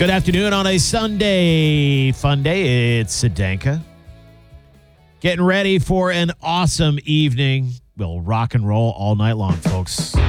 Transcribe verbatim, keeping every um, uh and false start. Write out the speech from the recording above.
Good afternoon on a Sunday fun day. It's Sedanka. Getting ready for an awesome evening. We'll rock and roll all night long, folks.